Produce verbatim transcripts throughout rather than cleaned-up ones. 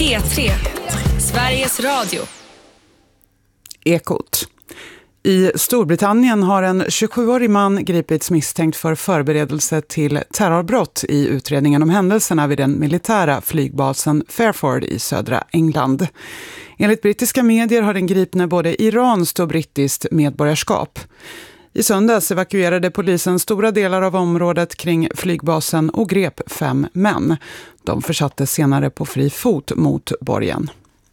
P tre, Sveriges Radio. Ekot. I Storbritannien har en tjugosjuårig man gripits misstänkt för förberedelse till terrorbrott i utredningen om händelserna vid den militära flygbasen Fairford i södra England. Enligt brittiska medier har den gripne både iranskt och brittiskt medborgarskap. I söndags evakuerade polisen stora delar av området kring flygbasen och grep fem män. De försattes senare på fri fot mot borgen.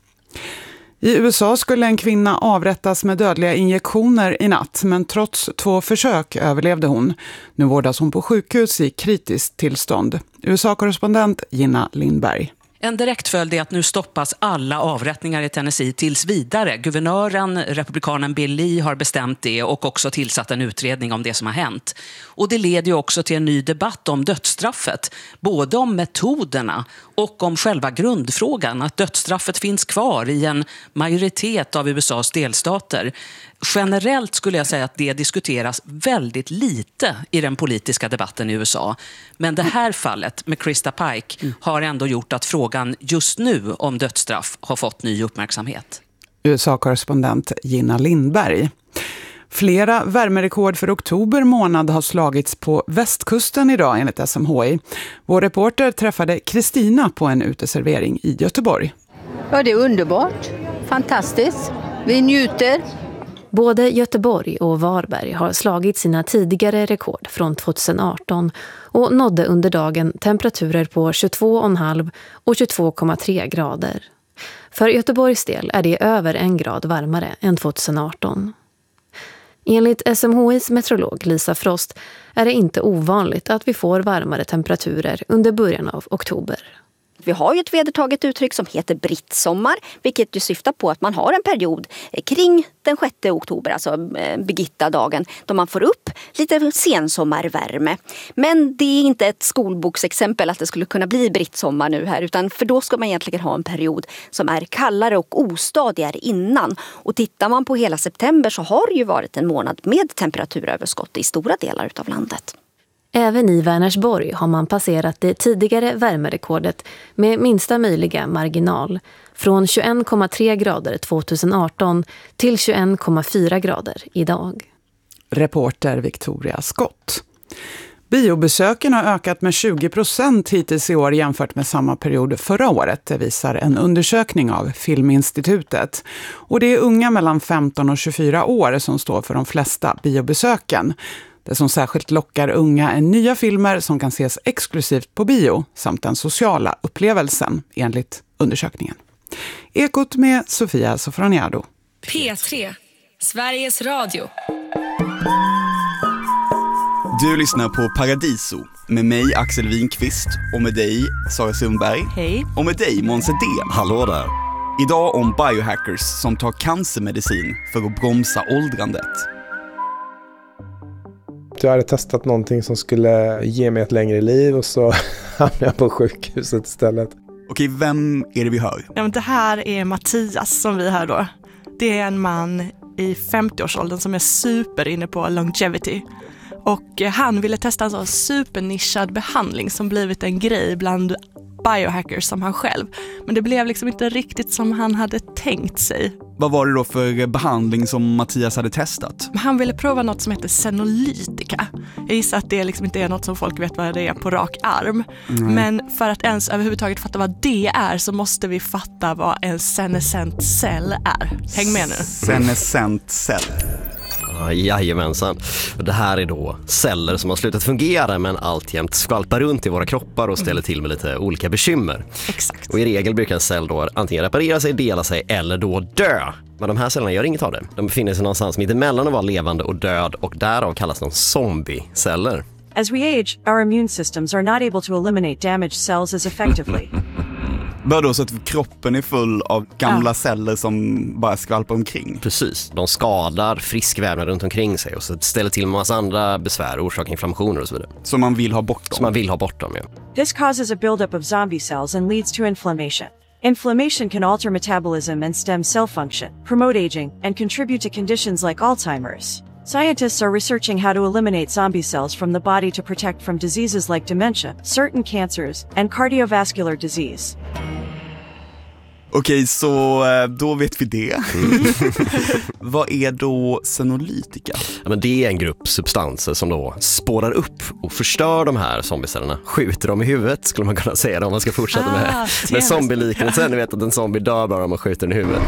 I U S A skulle en kvinna avrättas med dödliga injektioner i natt, men trots två försök överlevde hon. Nu vårdas hon på sjukhus i kritiskt tillstånd. U S A-korrespondent Gina Lindberg. En direkt följd är att nu stoppas alla avrättningar i Tennessee tills vidare. Guvernören, republikanen Bill Lee, har bestämt det och också tillsatt en utredning om det som har hänt. Och det leder ju också till en ny debatt om dödsstraffet. Både om metoderna och om själva grundfrågan, att dödsstraffet finns kvar i en majoritet av U S A:s delstater. Generellt skulle jag säga att det diskuteras väldigt lite i den politiska debatten i U S A. Men det här fallet med Krista Pike har ändå gjort att frågan just nu om dödsstraff har fått ny uppmärksamhet. U S A-korrespondent Gina Lindberg. Flera värmerekord för oktober månad har slagits på västkusten idag enligt S M H I. Vår reporter träffade Kristina på en uteservering i Göteborg. Ja, det är underbart. Fantastiskt. Vi njuter. Både Göteborg och Varberg har slagit sina tidigare rekord från tjugoarton och nådde under dagen temperaturer på tjugotvå komma fem och tjugotvå komma tre grader. För Göteborgs del är det över en grad varmare än tjugoarton. Enligt S M H I:s meteorolog Lisa Frost är det inte ovanligt att vi får varmare temperaturer under början av oktober. Vi har ju ett vedertaget uttryck som heter brittsommar, vilket ju syftar på att man har en period kring den sjätte oktober, alltså Birgitta-dagen, då man får upp lite sensommarvärme. Men det är inte ett skolboksexempel att det skulle kunna bli brittsommar nu här, utan för då ska man egentligen ha en period som är kallare och ostadigare innan. Och tittar man på hela september så har det ju varit en månad med temperaturöverskott i stora delar av landet. Även i Vänersborg har man passerat det tidigare värmerekordet med minsta möjliga marginal från tjugoen komma tre grader tjugoarton till tjugoen komma fyra grader idag. Reporter Victoria Skott. Biobesöken har ökat med tjugo procent hittills i år jämfört med samma period förra året, det visar en undersökning av Filminstitutet. Och det är unga mellan femton och tjugofyra år som står för de flesta biobesöken. Det som särskilt lockar unga är nya filmer som kan ses exklusivt på bio samt den sociala upplevelsen enligt undersökningen. Ekot med Sofia Sofroniado. P tre, Sveriges Radio. Du lyssnar på Paradiso med mig Axel Winqvist och med dig Sara Sundberg. Hej. Och med dig Måns Edén. Hallå där. Idag om biohackers som tar cancermedicin för att bromsa åldrandet. Jag hade testat någonting som skulle ge mig ett längre liv och så hamnade jag på sjukhuset istället. Okej, vem är det vi hör? Ja, men det här är Mattias som vi hör då. Det är en man i femtioårsåldern som är super inne på longevity. Och han ville testa en sån supernischad behandling som blivit en grej bland biohackers som han själv. Men det blev liksom inte riktigt som han hade tänkt sig. Vad var det då för behandling som Mattias hade testat? Han ville prova något som heter senolytika. Jag gissar att det liksom inte är något som folk vet vad det är på rak arm. Mm. Men för att ens överhuvudtaget fatta vad det är så måste vi fatta vad en senescent cell är. Häng med nu. Senescent cell. Ja, jajamensan. Det här är då celler som har slutat fungera men alltjämt skvalpar runt i våra kroppar och ställer till med lite olika bekymmer. Exakt. Och i regel brukar en cell då antingen reparera sig, dela sig eller då dö. Men de här cellerna gör inget av det. De befinner sig någonstans mitt emellan att vara levande och död och därav kallas de zombieceller. As we age, our immune systems are not able to eliminate damaged cells as effectively. Bara då så att kroppen är full av gamla ja. celler som bara skvalpar omkring. Precis, de skadar frisk vävnad runt omkring sig och så ställer till en massa andra besvär, orsakar inflammationer och så vidare. Så man vill ha bort dem? Så man vill ha bort dem, ja. This causes a buildup of zombie cells and leads to inflammation. Inflammation can alter metabolism and stem cell function, promote aging, and contribute to conditions like Alzheimer's. Scientists are researching how to eliminate zombie cells from the body to protect from diseases like dementia, certain cancers, and cardiovascular disease. Okej, så då vet vi det. Mm. Vad är då senolytika? Ja, men det är en grupp substanser som då spårar upp och förstör de här zombiecellerna. Skjuter dem i huvudet, skulle man kunna säga, om man ska fortsätta ah, med, med zombie-liknelsen. Ni vet att en zombie dör bara om man skjuter den i huvudet.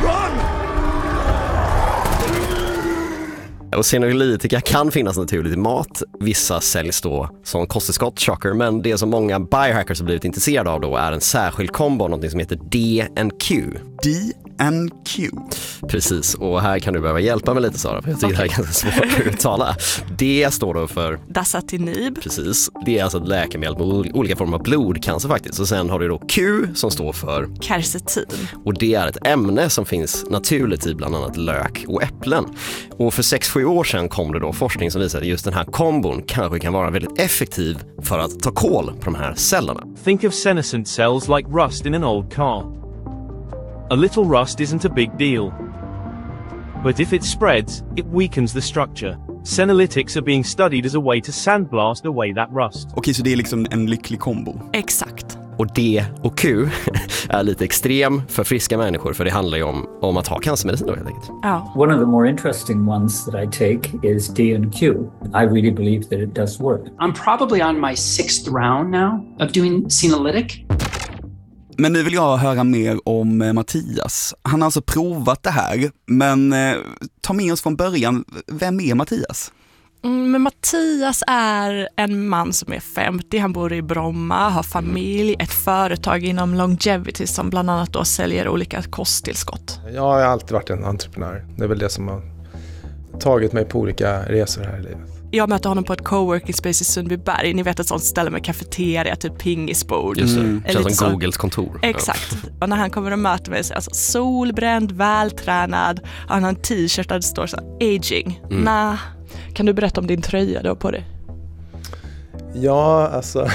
Och senolytika kan finnas naturligt i mat. Vissa säljs då som kosttillskott, chocker, men det som många biohackers har blivit intresserade av då är en särskild kombo, något som heter D N Q. D N Q. Precis, och här kan du behöva hjälpa mig lite, Sara, för jag tycker okay. det här är ganska svårt att uttala. D står då för dasatinib. Precis, det är alltså ett läkemedel med olika former av blodcancer faktiskt. Och sen har du då Q som står för quercetin. Och det är ett ämne som finns naturligt i bland annat lök och äpplen. Och för sex sju år sedan kom det då forskning som visar att just den här kombon kanske kan vara väldigt effektiv för att ta kål på de här cellerna. Think of senescent cells like rust in an old car. A little rust isn't a big deal. But if it spreads, it weakens the structure. Senolytics are being studied as a way to sandblast away that rust. Okej, så det är liksom en lycklig kombo. Exakt. Och D och Q är lite extrem för friska människor, för det handlar ju om, om att ha cancermedicin då helt enkelt. Ja. One of the more interesting ones that I take is D N Q. I really believe that it does work. I'm probably on my sixth round now of doing senolytic. Men nu vill jag höra mer om eh, Mattias. Han har alltså provat det här, men eh, ta med oss från början. Vem är Mattias? Mm, men Mattias är en man som är femtio, han bor i Bromma, har familj, ett företag inom longevity som bland annat då säljer olika kosttillskott. Jag har alltid varit en entreprenör. Det är väl det som har tagit mig på olika resor här i livet. Jag mötte honom på ett coworking space i Sundbyberg. Ni vet, ett sånt ställe med kafeteria, typ pingisbord. Just det, mm. känns som Googles kontor. Exakt. Och när han kommer och möter mig så är alltså solbränd, vältränad. Han har en t-shirt där det står så här, aging. Mm. Nah. Kan du berätta om din tröja då på det? Ja, alltså...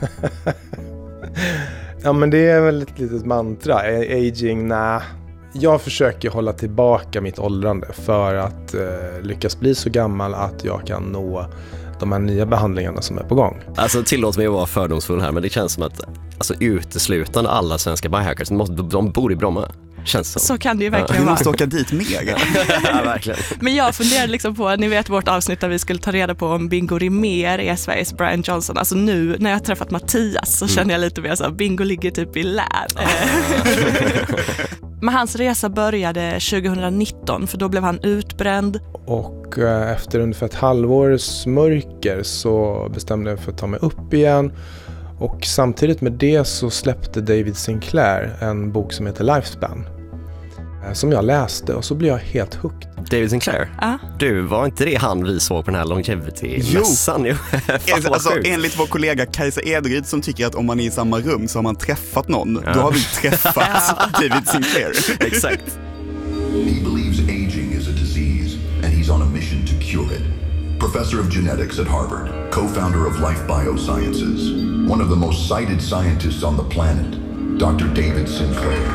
ja, men det är väl ett litet mantra. Aging, nah. Jag försöker hålla tillbaka mitt åldrande för att eh, lyckas bli så gammal att jag kan nå de här nya behandlingarna som är på gång. Alltså tillåt mig att vara fördomsfull här, men det känns som att alltså, uteslutande alla svenska biohackers, de, de bor i Bromma. Känns så. Så kan det ju verkligen ja. vara. Vi måste åka dit mer. Ja, verkligen. Men jag funderar liksom på, ni vet vårt avsnitt där vi skulle ta reda på om Bingo Rimér är Sveriges Brian Johnson. Alltså nu när jag har träffat Mattias så mm. känner jag lite mer så att Bingo ligger typ i län. Men hans resa började tjugonitton, för då blev han utbränd. Och efter ungefär ett halvårs mörker så bestämde jag för att ta mig upp igen. Och samtidigt med det så släppte David Sinclair en bok som heter Lifespan, som jag läste, och så blev jag helt hooked. David Sinclair? Ah. Du, var inte det han vi såg på den här longevity-mässan? Jo! Fan, alltså, enligt vår kollega Kajsa Edryd som tycker att om man är i samma rum så har man träffat någon. Ja. Då har vi träffat David Sinclair. Exakt. He believes aging is a disease and he's on a mission to cure it. Professor of genetics at Harvard, co-founder of Life Biosciences, one of the most cited scientists on the planet, Doctor David Sinclair.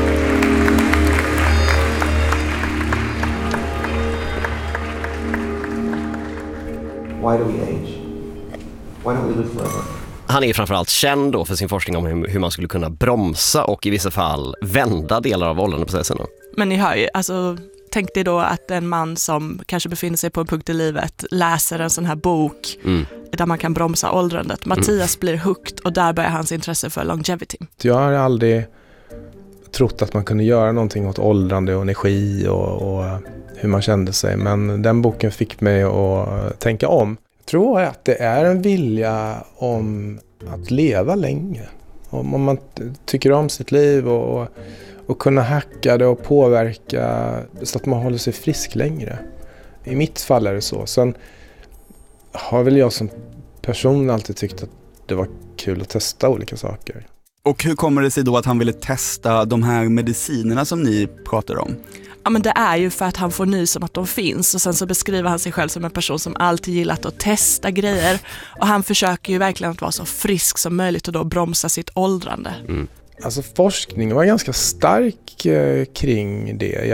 Why do we age? Why don't we live forever? Han är framförallt känd då för sin forskning om hur man skulle kunna bromsa och i vissa fall vända delar av åldrandeprocessen. Men ni hör ju, alltså... Tänk dig då att en man som kanske befinner sig på en punkt i livet läser en sån här bok mm. där man kan bromsa åldrandet. Mattias mm. blir hooked och där börjar hans intresse för longevity. Jag har aldrig trott att man kunde göra någonting åt åldrande och energi och, och hur man kände sig. Men den boken fick mig att tänka om. Jag tror att det är en vilja om att leva länge. Om, om man tycker om sitt liv och... och Och kunna hacka det och påverka så att man håller sig frisk längre. I mitt fall är det så. Sen har väl jag som person alltid tyckt att det var kul att testa olika saker. Och hur kommer det sig då att han ville testa de här medicinerna som ni pratar om? Ja, men det är ju för att han får nys om att de finns, och sen så beskriver han sig själv som en person som alltid gillat att testa grejer. Och han försöker ju verkligen att vara så frisk som möjligt och då bromsa sitt åldrande. Mm. Alltså forskningen var ganska stark eh, kring det.